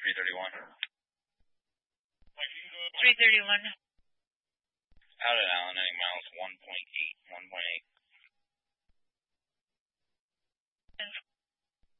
331. 331. Out at Allen, any miles 1.8, 1.8.